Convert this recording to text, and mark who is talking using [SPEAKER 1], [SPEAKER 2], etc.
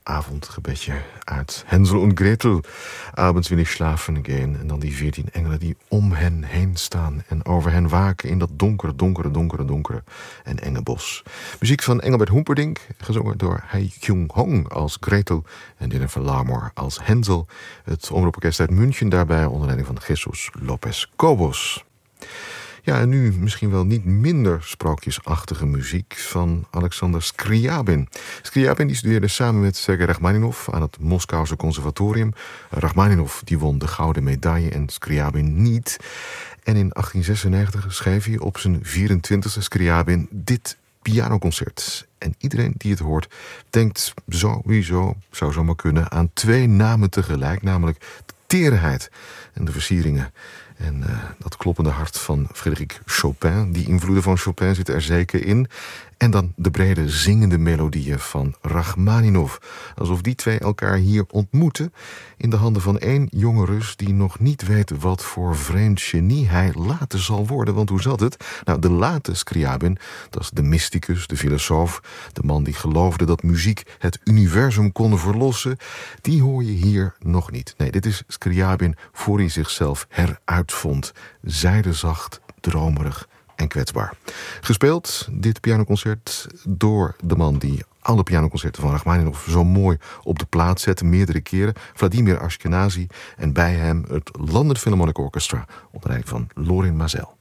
[SPEAKER 1] avondgebedje uit Hänsel und Gretel. Abends wil ik slapen gaan. En dan die 14 engelen die om hen heen staan en over hen waken in dat donkere en enge bos. Muziek van Engelbert Humperdinck, gezongen door Hai Kyung Hong als Gretel en Jennifer Larmore als Hänsel. Het omroeporkest uit München daarbij onder leiding van Jesus Lopez Cobos. Ja, en nu misschien wel niet minder sprookjesachtige muziek van Alexander Scriabin. Scriabin die studeerde samen met Sergei Rachmaninov aan het Moskouse conservatorium. Rachmaninov die won de gouden medaille en Scriabin niet. En in 1896 schreef hij op zijn 24e Scriabin dit pianoconcert. En iedereen die het hoort denkt sowieso, zou zomaar kunnen, aan twee namen tegelijk. Namelijk de teerheid en de versieringen. En dat kloppende hart van Frédéric Chopin. Die invloeden van Chopin zitten er zeker in. En dan de brede zingende melodieën van Rachmaninov. Alsof die twee elkaar hier ontmoeten in de handen van één jonge Rus die nog niet weet wat voor vreemd genie hij later zal worden. Want hoe zat het? Nou, de late Scriabin, dat is de mysticus, de filosoof, de man die geloofde dat muziek het universum kon verlossen. Die hoor je hier nog niet. Nee, dit is Scriabin voor hij zichzelf heruitvond. Zijdezacht, dromerig en kwetsbaar. Gespeeld, dit pianoconcert, door de man die alle pianoconcerten van Rachmaninov zo mooi op de plaat zette, meerdere keren, Vladimir Ashkenazy, en bij hem het London Philharmonic Orchestra onder leiding van Lorin Maazel.